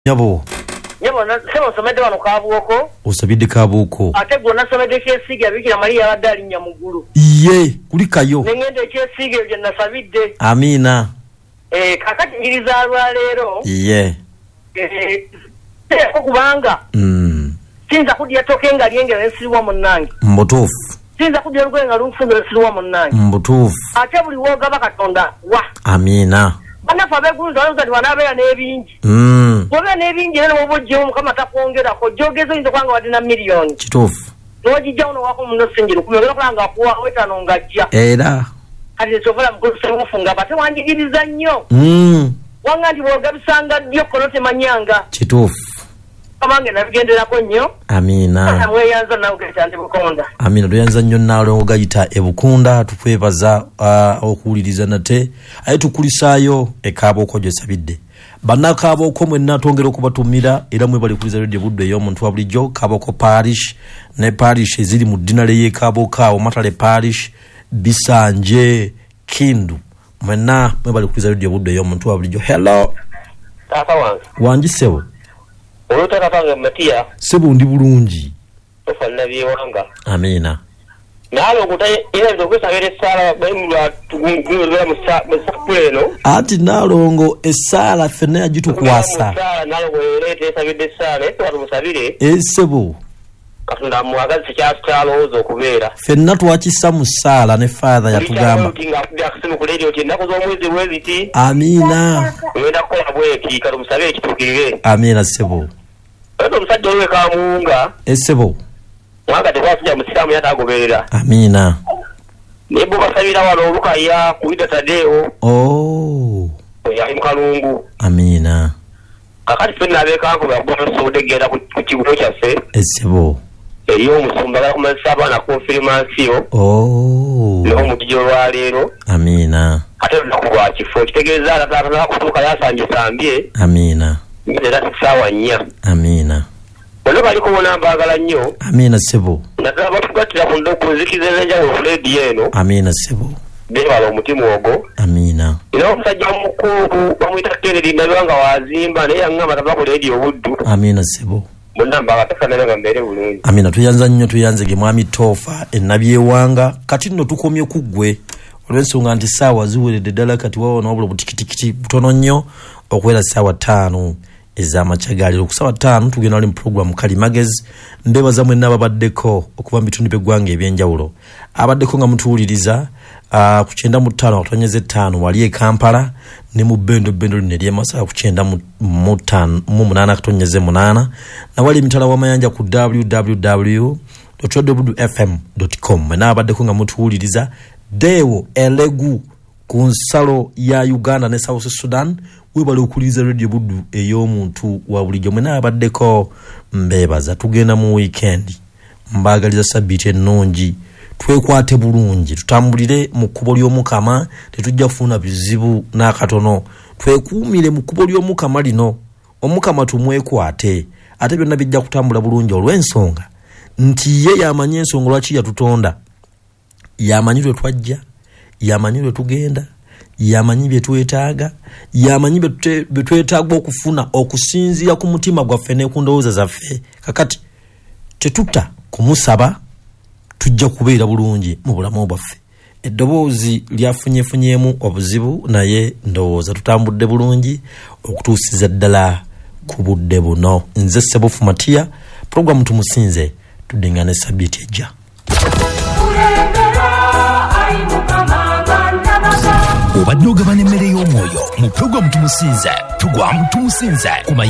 Nyabo sebo somede wano kabuoko osabide kabuoko ate gonna somede kyesiga bikira Maria abadali nyamugulu iye kuli kayo nengende kyesiga bye nasabide amina kakati ngiriza lwalero iye okubanga sinza kudya tokenga lyenge nesiwa munange mbotofu sinza kudya lwenga lumfunga nesiwa munange mbotofu ate buli woga bakatonda wa amina banafa begunza nzali wanabeera n'ebingi bwobeera n'ebingi era n'obujjewo mukama takwongera ko jogeza oyinza kubanga wadde miliyoni kituufu n'ogijjawo n'owako muno singira kumi ogera kulanga akuwa wetano ng'ajja era kati ekyovola mukulu sebufunga bate wanjigiriza nnyo wanga nti bwoga bisanga ddyo kono temanyanga kituufu kamange nabigenderako nnyo amina mweyanza nawe gayita nti bukonda amina tuyanza nnyo naalongo gayita ebukunda tukwebaza okuwuliriza nate aye tukulisaayo ekaaboko gyosabidde bannakaaboko mwenna twongera okubatumira era mwebali kuliza Radio Buddu ey'omuntu wa bulijjo Kaaboko parish ne parish eziri mu ddinale y'ekaaboko awo Matale parish Bisanje Kindu mwenna mwebali kuliza Radio Buddu ey'omuntu wa bulijjo. Hello tata wange wangisewo olutaka tange Matia sebo ndi bulungi tofanna byewanga amina nalo kutaye ina bitokwesabira essala bayimulwa tugungulira musapuleno ati nalongo essala fenna yagitukwasa nalo bweleeta esabidde essala ese watu musabire esebo katonda mwagazi tekyasitalowooza okubeera fenna twakissa mu ssaala ne faatha yatugamba akasimu ku leediyo ti ennaku z'omwezi bweziti amina ogenda kukola bweki kati omusabe ekituukirire amina sebo ate omusajja oliwe kamuwunga esebo mwanga tekwasujja musiraamu yataagoberera amina naye bwe basabira wano olukaya kuwida Tadeo yali mu kalungu amina kakati fenna abeekankobe akubasobodde genda ku kigulo kyaffe esebo eriyo omusumba agala kumazisa abaana konfirimansiyo n'omugigi olwaleero amina ate olunaku lwa kifo kitegeeza atatakutuuka yasanje sambye amina era ssaawa 4 amina bonna baliko bona mbaagala nnyo amina sebo naddala batugattira ku nzikiza ez'enjawulo ku leediyo eno amina sebo beebala omutima ogwo amina era omusajja omukulu bamuyita Kennedy ndabira nga wazimba naye yaŋŋamba tava ku leediyo Buddu amina sebo bonna mbaagala tafanana nga mbeere bulungi amina tuyanza nnyo tuyanzege mwami Toofa ennabyewanga kati nno tukomye ku ggwe olw'ensonga nti ssaawa ziweredde ddala kati wawo nawabula butikiti butono nnyo okuwera ssaawa 5 ez'amakyagaaliro ku ssaawa 5 tugenda wali mu program Kalimagezi mbeebaza mwenna ababaddeko okuva mu bitundu by'eggwanga ebyenjawulo abaddeko nga mutuwuliriza ku 95.5 wali e Kampala ne mu bendo lino ery'emasaka ku 98.8 nawali emitala w'amayanja ku www.wfm.com mwena abaddeko nga mutuwuliriza Dewo Elegu ku nsalo ya Uganda ne South Sudan webale okuliza Radio Buddu ey'omuntu wa bulijjo mwena abaddeko mbeebaza tugenda mu weekend mbaagaliza sabbiiti ennungi twekwate bulungi tutambulire mu kkubo ly'omukama tetujja kufuna bizibu n'akatono twekuumire mu kkubo ly'omukama lino omukama tumwekwate ate byonna bijja kutambula bulungi olw'ensonga nti ye yamanyi ensonga lwaki yatutonda yamanyi lwe twajja yamanyi lwe tugenda yamanyi bye twetaaga yamanyi bye twetaaga okufuna okusinziira ku mutima gwaffe ne ku ndowooza zaffe kakati tetuta kumusaba tujja kubeera bulungi mu bulamu bwaffe eddoboozi lyafunyefunyeemu obuzibu naye ndowooza tutambudde bulungi okutuusiza ddala ku budde buno nze Sebufu Matia programu tumusinze tudingane sabbiiti ejja obadde ogabana emmere y'omwoyo mu programu tumusinze tugwamu tumusinze